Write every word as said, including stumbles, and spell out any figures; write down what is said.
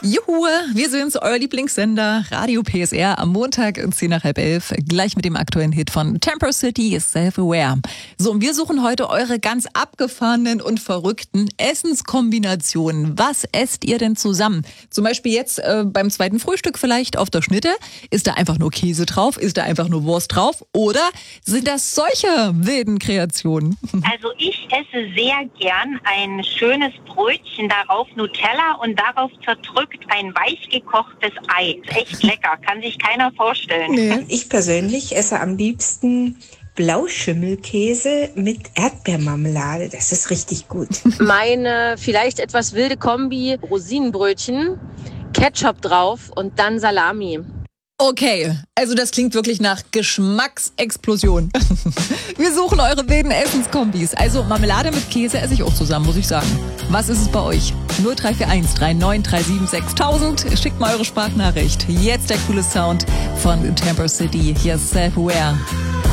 Juhu, wir sind's, euer Lieblingssender Radio P S R am Montag um zehn nach halb elf, gleich mit dem aktuellen Hit von Temper City, Self-Aware. So, und wir suchen heute eure ganz abgefahrenen und verrückten Essenskombinationen. Was esst ihr denn zusammen? Zum Beispiel jetzt äh, beim zweiten Frühstück vielleicht auf der Schnitte. Ist da einfach nur Käse drauf? Ist da einfach nur Wurst drauf? Oder sind das solche wilden Kreationen? Also ich esse sehr gern ein schönes Brötchen, darauf Nutella und darauf zerdrückt ein weich gekochtes Ei. Ist echt lecker, kann sich keiner vorstellen. Nee. Ich persönlich esse am liebsten Blauschimmelkäse mit Erdbeermarmelade. Das ist richtig gut. Meine vielleicht etwas wilde Kombi: Rosinenbrötchen, Ketchup drauf und dann Salami. Okay, also das klingt wirklich nach Geschmacksexplosion. Wir suchen eure wilden Essenskombis. Also Marmelade mit Käse esse ich auch zusammen, muss ich sagen. Was ist es bei euch? null drei vier eins drei neun drei sieben sechstausend. Schickt mal eure Sprachnachricht. Jetzt der coole Sound von Temper City. Hier ist Self-Aware.